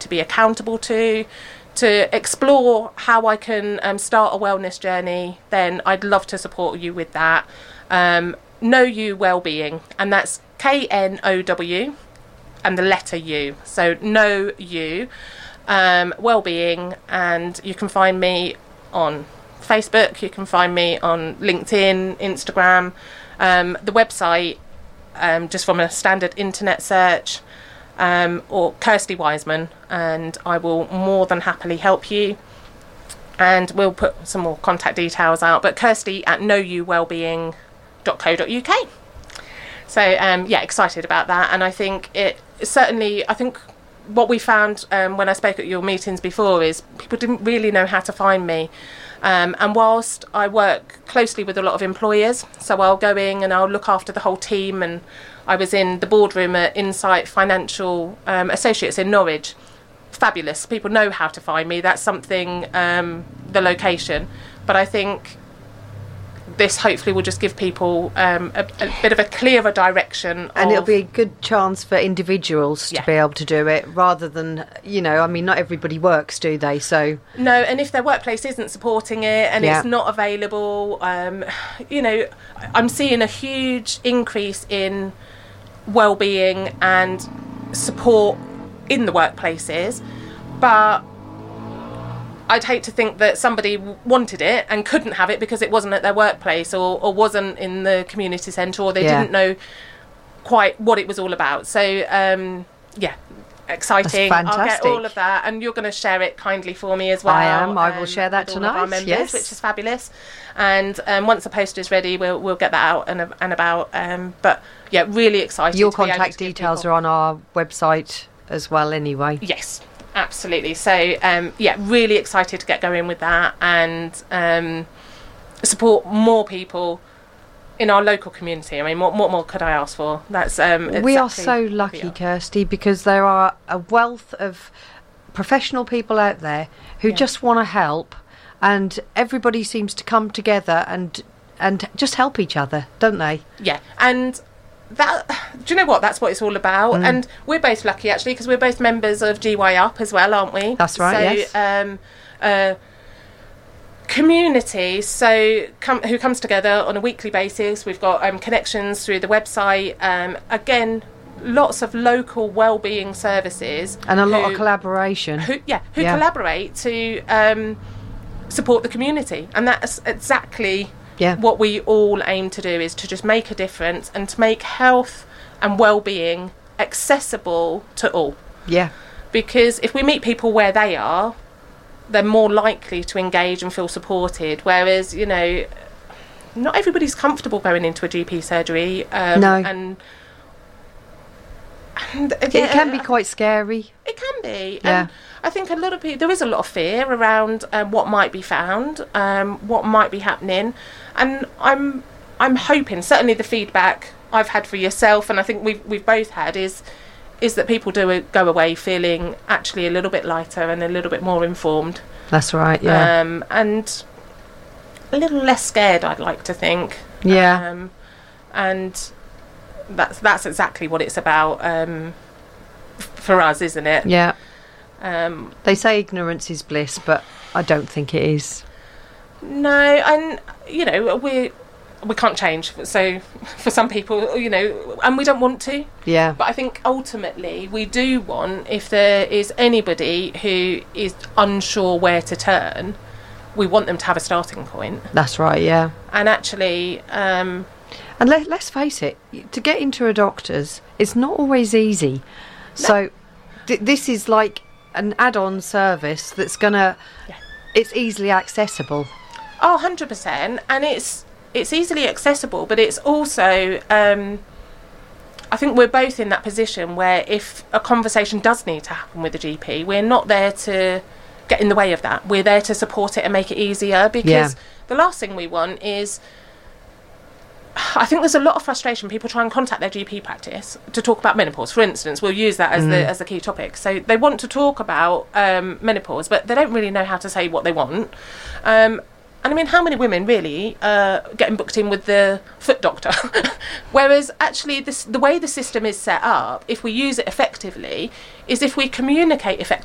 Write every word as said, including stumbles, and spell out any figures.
to be accountable to, to explore how I can um, start a wellness journey, then I'd love to support you with that. Um, Know You Wellbeing, and that's K N O W and the letter U. So Know You um, Wellbeing, and you can find me on Facebook, you can find me on LinkedIn, Instagram, um, the website, um, just from a standard internet search, um, or Kirsty Wiseman, and I will more than happily help you. And we'll put some more contact details out, but Kirsty at know you wellbeing dot co dot uk. So um, yeah, excited about that. And I think it certainly, I think what we found um, when I spoke at your meetings before is people didn't really know how to find me. Um, and whilst I work closely with a lot of employers, so I'll go in and I'll look after the whole team, and I was in the boardroom at Insight Financial um, Associates in Norwich. Fabulous. People know how to find me. That's something, um, the location. But I think this hopefully will just give people um, a, a bit of a clearer direction. And of, it'll be a good chance for individuals Yeah. to be able to do it, rather than, you know, I mean, not everybody works, do they? So No, and if their workplace isn't supporting it and Yeah. it's not available, um, you know, I'm seeing a huge increase in well-being and support in the workplaces, but I'd hate to think that somebody wanted it and couldn't have it because it wasn't at their workplace, or, or wasn't in the community centre, or they Yeah. didn't know quite what it was all about. So, um, yeah, exciting. That's I'll get fantastic. all of that, and you're going to share it kindly for me as well. I am. I will um, share that with all of our tonight, members, yes. which is fabulous. And um, once the poster is ready, we'll we'll get that out and, and about. Um, but yeah, really excited. your to be able contact to give details people- are on our website as well anyway. Yes, absolutely. So, um, yeah, really excited to get going with that, and um, support more people in our local community. I mean, what, what more could I ask for? That's um, We are exactly so what we lucky, are. Kirsty, because there are a wealth of professional people out there who Yeah. just want to help, and everybody seems to come together and and just help each other, don't they? Yeah, and that, do you know what? That's what it's all about. Mm. And we're both lucky, actually, because we're both members of G Y Up as well, aren't we? That's right, so, yes. Um, uh, community, so com- who comes together on a weekly basis. We've got um, connections through the website. Um, again, lots of local wellbeing services. And a lot who- of collaboration. who yeah who Yeah. collaborate to um, support the community, and that's exactly Yeah. what we all aim to do, is to just make a difference and to make health and well-being accessible to all. Yeah. Because if we meet people where they are, they're more likely to engage and feel supported, whereas, you know, not everybody's comfortable going into a G P surgery. Um, No. and, and It yeah, can be quite scary. it can be. Yeah. And I think a lot of people, there is a lot of fear around um, what might be found, um, what might be happening. And I'm I'm hoping, certainly the feedback I've had for yourself, and I think we've, we've both had, is is that people do go away feeling actually a little bit lighter and a little bit more informed. That's right, yeah. Um, and a little less scared, I'd like to think. Yeah. Um, and that's that's exactly what it's about um, f- for us, isn't it? Yeah. Um, They say ignorance is bliss, but I don't think it is. no, and you know we we can't change. So for some people, you know, and we don't want to. Yeah. But I think ultimately we do want, if there is anybody who is unsure where to turn, we want them to have a starting point. That's right, yeah. And actually, um, And let, let's face it, to get into a doctor's, it's not always easy. So th- this is like an add-on service that's going to... Yeah. It's easily accessible. oh, one hundred percent. And it's it's easily accessible, but it's also... Um, I think we're both in that position where if a conversation does need to happen with the G P, we're not there to get in the way of that. We're there to support it and make it easier, because Yeah. the last thing we want is... I think there's a lot of frustration. People try and contact their G P practice to talk about menopause. For instance, we'll use that as Mm. the as the key topic. So they want to talk about um, menopause, but they don't really know how to say what they want. Um, and I mean, how many women really uh, getting booked in with the foot doctor? Whereas actually, this, the way the system is set up, if we use it effectively, is if we communicate effectively